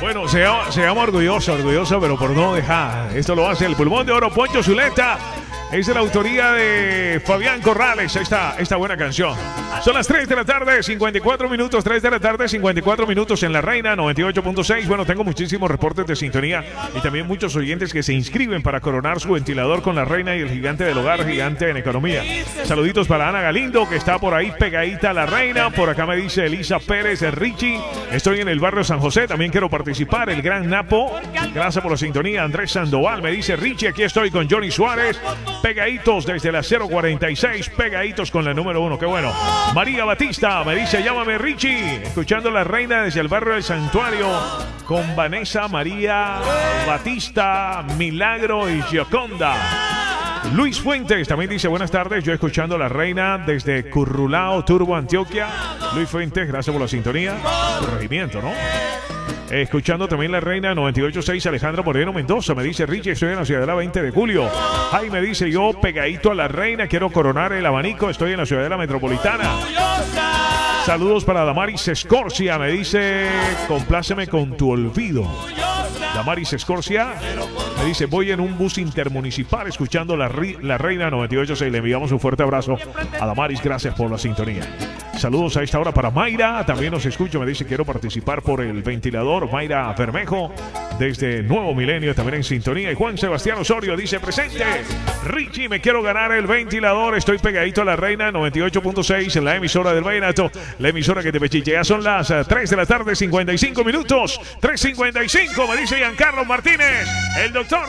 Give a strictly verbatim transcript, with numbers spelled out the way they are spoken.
Bueno, se llama, se llama orgulloso, orgulloso, pero por no dejar. Esto lo hace el Pulmón de Oro, Poncho Zuleta. Es de la autoría de Fabián Corrales, esta, esta buena canción. Son las tres de la tarde, cincuenta y cuatro minutos, tres de la tarde, cincuenta y cuatro minutos en La Reina, noventa y ocho punto seis. Bueno, tengo muchísimos reportes de sintonía y también muchos oyentes que se inscriben para coronar su ventilador con La Reina y el gigante del hogar, gigante en economía. Saluditos para Ana Galindo, que está por ahí pegadita a La Reina. Por acá me dice Elisa Pérez, Richie. Estoy en el barrio San José, también quiero participar. El Gran Napo, gracias por la sintonía. Andrés Sandoval me dice Richie, aquí estoy con Johnny Suárez. Pegaditos desde la cero cuarenta y seis, pegaditos con la número uno, qué bueno. María Batista me dice, llámame Richie, escuchando La Reina desde el barrio del Santuario, con Vanessa, María Batista, Milagro y Gioconda. Luis Fuentes también dice, buenas tardes, yo escuchando La Reina desde Currulao, Turbo, Antioquia. Luis Fuentes, gracias por la sintonía, corregimiento, ¿no? Escuchando también La Reina noventa y ocho punto seis, Alejandro Moreno Mendoza. Me dice Richie, estoy en la Ciudadela veinte de julio. Jaime dice, yo pegadito a La Reina, quiero coronar el abanico, estoy en la Ciudadela Metropolitana. Saludos para Damaris Escorcia. Me dice, compláceme con tu olvido. Damaris Escorcia me dice, voy en un bus intermunicipal escuchando La, la Reina noventa y ocho punto seis. Le enviamos un fuerte abrazo a Damaris, gracias por la sintonía. Saludos a esta hora para Mayra, también nos escucha, me dice quiero participar por el ventilador. Mayra Bermejo desde Nuevo Milenio también en sintonía. Y Juan Sebastián Osorio dice presente, Richie, me quiero ganar el ventilador, estoy pegadito a La Reina noventa y ocho punto seis en la emisora del vallenato, la emisora que te pechichea. Son las uh, tres de la tarde, cincuenta y cinco minutos, tres cincuenta y cinco, me dice Giancarlo Martínez, el doctor